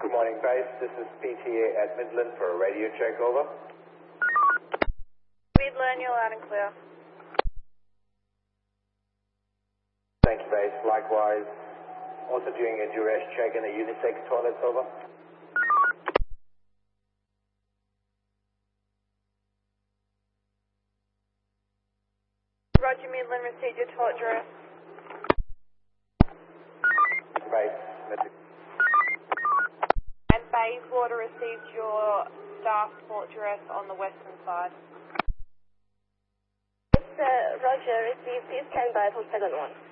Good morning, base. This is PTA at Midland for a radio check, over. Midland, you're loud and clear. Thank you, base. Likewise, also doing a duress check in the unisex toilets, over. Roger, Midland, received your toilet duress. Base. And Bayswater received your staff toilet duress on the western side. Roger, received. Please stand by for 7-1.